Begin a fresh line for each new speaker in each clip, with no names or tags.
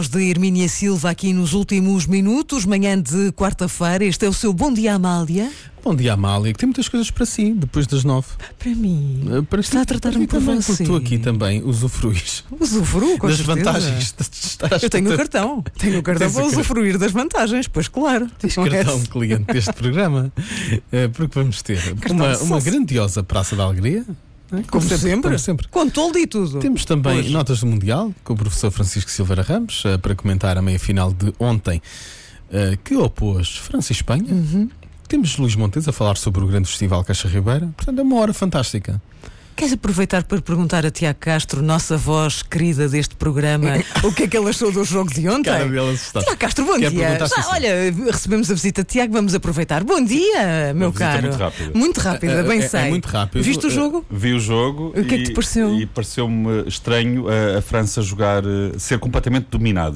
De Hermínia Silva aqui nos últimos minutos, manhã de quarta-feira. Este é o seu Bom Dia, Amália.
Bom dia, Amália, que tem muitas coisas para si, depois das 9.
Para mim.
Está
a tratar-me por você.
Porque tu aqui também usufruis.
Usufruo, com
das
certeza.
vantagens de estar.
Eu tenho o cartão. Tenho o cartão para usufruir das vantagens, pois claro.
Tens cartão cliente deste programa. Porque vamos ter uma grandiosa Praça da Alegria.
Como sempre. Com toldo e tudo.
Temos também notas do Mundial com o professor Francisco Silveira Ramos para comentar a meia-final de ontem que opôs França e Espanha. Temos Luís Montes a falar sobre o grande festival Caixa Ribeira. Portanto, é uma hora fantástica.
Queres aproveitar para perguntar a Tiago Castro, nossa voz querida deste programa, o que é que ele achou do jogo de ontem? Tiago Castro, bom dia. Olha, recebemos a visita de Tiago, vamos aproveitar. Bom dia, meu caro.
Muito rápida.
Muito rápida, bem sei.
É muito rápido.
Viste o jogo?
Vi o jogo.
O que é que te pareceu?
E pareceu-me estranho a França ser completamente dominada.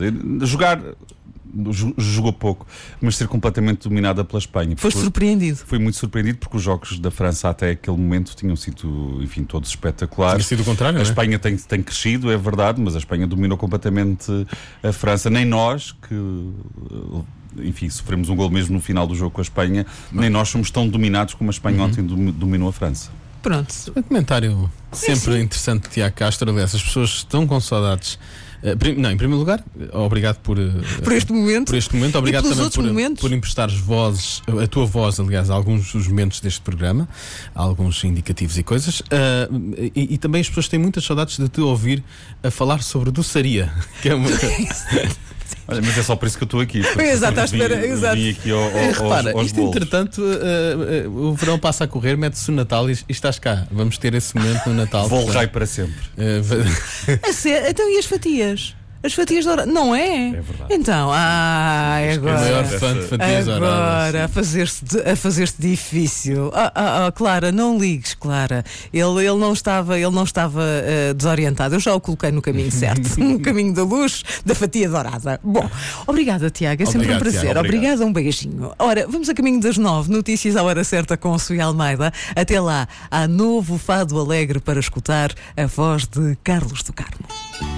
Jogou pouco, mas ser completamente dominada pela Espanha.
Foste surpreendido?
Fui muito surpreendido porque os jogos da França até aquele momento tinham sido, enfim, todos espetaculares.
Tinha sido o contrário,
a Espanha tem crescido, é verdade, mas a Espanha dominou completamente a França. Nem nós, que... enfim, sofremos um gol mesmo no final do jogo com a Espanha, nem nós somos tão dominados como a Espanha ontem dominou a França.
Pronto.
Um comentário sempre interessante de Tiago Castro. Aliás, as pessoas estão com saudades. Em primeiro lugar, obrigado por
este momento.
Obrigado também
por
por emprestares a tua voz, aliás, a alguns dos momentos deste programa, a alguns indicativos e coisas. E também as pessoas têm muitas saudades de te ouvir a falar sobre doçaria, que é uma...
Olha, mas é só por isso que eu estou aqui.
Exato, à espera.
Vim aqui aos
isto
bolos.
entretanto, o verão passa a correr, mete-se o Natal e estás cá. Vamos ter esse momento no Natal.
Volrei para sempre.
Então e as fatias? As fatias douradas, não é?
É verdade.
Então, agora.
O maior fã de fatias douradas.
Agora, a fazer-se difícil. Clara, não ligues, Clara. Ele não estava desorientado. Eu já o coloquei no caminho certo. No caminho da luz, da fatia dourada. Bom, obrigada, Tiago. É sempre um prazer.
Tiago,
obrigada, um beijinho. Ora, vamos a caminho das 9. Notícias à hora certa com a Sofia Almeida. Até lá, há novo Fado Alegre para escutar a voz de Carlos do Carmo.